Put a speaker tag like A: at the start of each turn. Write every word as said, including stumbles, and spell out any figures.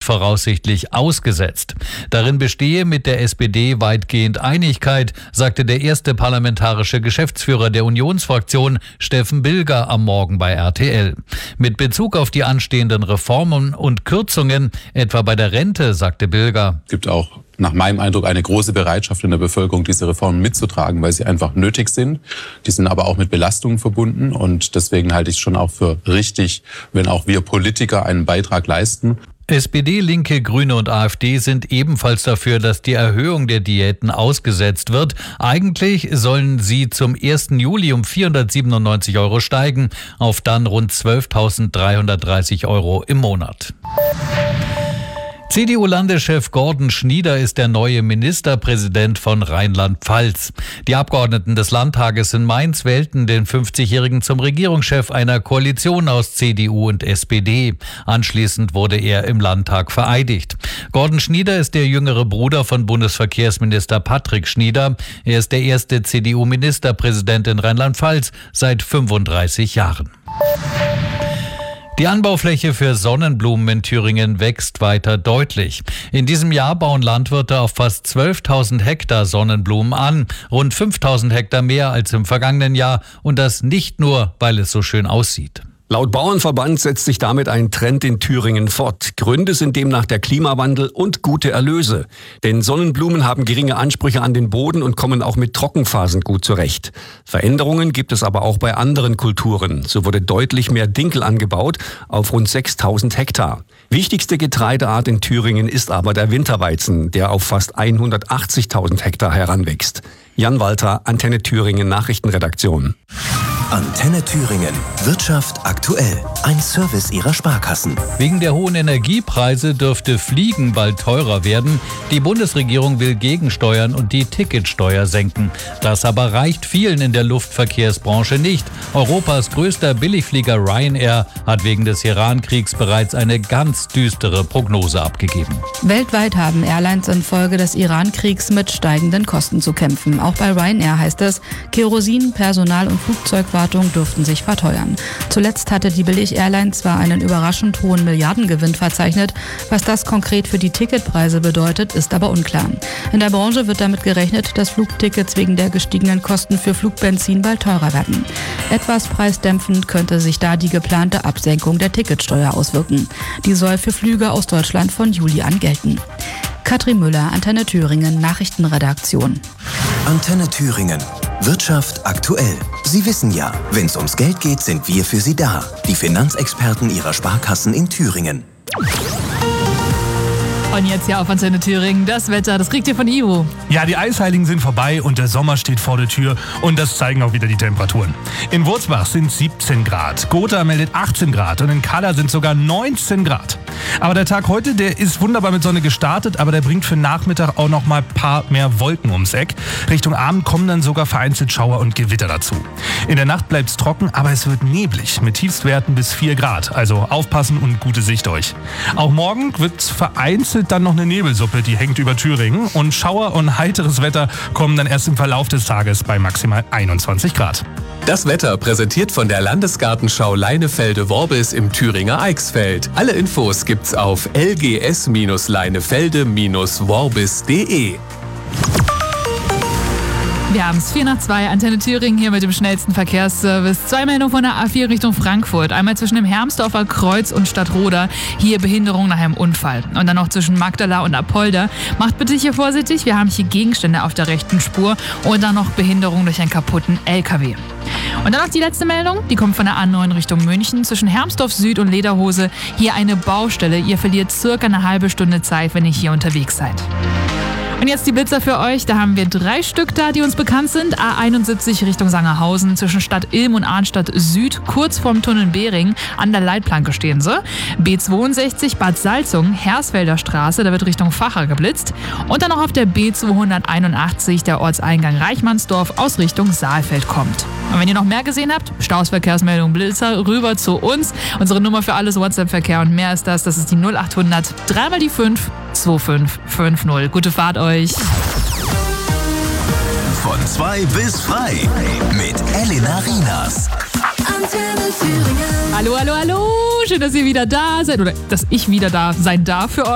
A: voraussichtlich ausgesetzt. Darin bestehe mit der S P D weitgehend Einigkeit, sagte der erste parlamentarische Geschäftsführer der Unionsfraktion, Steffen Bilger, am Morgen bei R T L. Mit Bezug auf die anstehenden Reformen und Kürzungen, etwa bei der Rente, sagte Bilger:
B: Es gibt auch nach meinem Eindruck eine große Bereitschaft in der Bevölkerung, diese Reformen mitzutragen, weil sie einfach nötig sind. Die sind aber auch mit Belastungen verbunden und deswegen halte ich es schon auch für richtig, wenn auch wir Politiker einen Beitrag leisten.
A: S P D, Linke, Grüne und AfD sind ebenfalls dafür, dass die Erhöhung der Diäten ausgesetzt wird. Eigentlich sollen sie zum ersten Juli um vierhundertsiebenundneunzig Euro steigen, auf dann rund zwölftausenddreihundertdreißig Euro im Monat. C D U-Landeschef Gordon Schnieder ist der neue Ministerpräsident von Rheinland-Pfalz. Die Abgeordneten des Landtages in Mainz wählten den fünfzigjährigen zum Regierungschef einer Koalition aus C D U und S P D. Anschließend wurde er im Landtag vereidigt. Gordon Schnieder ist der jüngere Bruder von Bundesverkehrsminister Patrick Schnieder. Er ist der erste C D U-Ministerpräsident in Rheinland-Pfalz seit fünfunddreißig Jahren. Die Anbaufläche für Sonnenblumen in Thüringen wächst weiter deutlich. In diesem Jahr bauen Landwirte auf fast zwölftausend Hektar Sonnenblumen an, rund fünftausend Hektar mehr als im vergangenen Jahr, und das nicht nur, weil es so schön aussieht.
C: Laut Bauernverband setzt sich damit ein Trend in Thüringen fort. Gründe sind demnach der Klimawandel und gute Erlöse. Denn Sonnenblumen haben geringe Ansprüche an den Boden und kommen auch mit Trockenphasen gut zurecht. Veränderungen gibt es aber auch bei anderen Kulturen. So wurde deutlich mehr Dinkel angebaut, auf rund sechstausend Hektar. Wichtigste Getreideart in Thüringen ist aber der Winterweizen, der auf fast hundertachtzigtausend Hektar heranwächst. Jan Walter, Antenne Thüringen Nachrichtenredaktion.
D: Antenne Thüringen. Wirtschaft aktuell. Ein Service Ihrer Sparkassen.
A: Wegen der hohen Energiepreise dürfte Fliegen bald teurer werden. Die Bundesregierung will gegensteuern und die Ticketsteuer senken. Das aber reicht vielen in der Luftverkehrsbranche nicht. Europas größter Billigflieger Ryanair hat wegen des Iran-Kriegs bereits eine ganz düstere Prognose abgegeben.
E: Weltweit haben Airlines infolge des Iran-Kriegs mit steigenden Kosten zu kämpfen. Auch bei Ryanair heißt es, Kerosin, Personal und Flugzeugwartung dürften sich verteuern. Zuletzt hatte die Billig-Airline zwar einen überraschend hohen Milliardengewinn verzeichnet. Was das konkret für die Ticketpreise bedeutet, ist aber unklar. In der Branche wird damit gerechnet, dass Flugtickets wegen der gestiegenen Kosten für Flugbenzin bald teurer werden. Etwas preisdämpfend könnte sich da die geplante Absenkung der Ticketsteuer auswirken. Die soll für Flüge aus Deutschland von Juli an gelten. Katrin Müller, Antenne Thüringen, Nachrichtenredaktion.
D: Antenne Thüringen. Wirtschaft aktuell. Sie wissen ja, wenn es ums Geld geht, sind wir für Sie da. Die Finanzexperten Ihrer Sparkassen in Thüringen.
F: Und jetzt hier auf Antenne Thüringen das Wetter, das kriegt ihr von Ivo.
G: Ja, die Eisheiligen sind vorbei und der Sommer steht vor der Tür und das zeigen auch wieder die Temperaturen. In Wurzbach sind siebzehn Grad, Gotha meldet achtzehn Grad und in Kalla sind sogar neunzehn Grad. Aber der Tag heute, der ist wunderbar mit Sonne gestartet, aber der bringt für Nachmittag auch noch mal ein paar mehr Wolken ums Eck. Richtung Abend kommen dann sogar vereinzelt Schauer und Gewitter dazu. In der Nacht bleibt es trocken, aber es wird neblig mit Tiefstwerten bis vier Grad. Also aufpassen und gute Sicht euch. Auch morgen wird vereinzelt dann noch eine Nebelsuppe, die hängt über Thüringen. Und Schauer und heiteres Wetter kommen dann erst im Verlauf des Tages bei maximal einundzwanzig Grad.
H: Das Wetter präsentiert von der Landesgartenschau Leinefelde-Worbis im Thüringer Eichsfeld. Alle Infos gibt's auf l g s leinefelde worbis punkt de.
F: Wir haben es vier nach zwei, Antenne Thüringen hier mit dem schnellsten Verkehrsservice. Zwei Meldungen von der A vier Richtung Frankfurt. Einmal zwischen dem Hermsdorfer Kreuz und Stadtroda. Hier Behinderung nach einem Unfall. Und dann noch zwischen Magdala und Apolda. Macht bitte hier vorsichtig, wir haben hier Gegenstände auf der rechten Spur. Und dann noch Behinderung durch einen kaputten L K W. Und dann noch die letzte Meldung, die kommt von der A neun Richtung München. Zwischen Hermsdorf Süd und Lederhose hier eine Baustelle. Ihr verliert circa eine halbe Stunde Zeit, wenn ihr hier unterwegs seid. Und jetzt die Blitzer für euch. Da haben wir drei Stück da, die uns bekannt sind. A einundsiebzig Richtung Sangerhausen, zwischen Stadt Ilm und Arnstadt Süd, kurz vorm Tunnel Behring. An der Leitplanke stehen sie. B zweiundsechzig Bad Salzungen, Hersfelder Straße, da wird Richtung Facher geblitzt. Und dann noch auf der B zweihunderteinundachtzig, der Ortseingang Reichmannsdorf aus Richtung Saalfeld kommt. Und wenn ihr noch mehr gesehen habt, Staus, Verkehrsmeldung, Blitzer, rüber zu uns. Unsere Nummer für alles WhatsApp-Verkehr und mehr ist das. Das ist die null achthundert, drei mal die fünf, zwei fünf fünf null. Gute Fahrt euch.
D: Von zwei bis frei mit Elena Rienas.
F: Hallo, hallo, hallo. Schön, dass ihr wieder da seid oder dass ich wieder da sein darf für euch.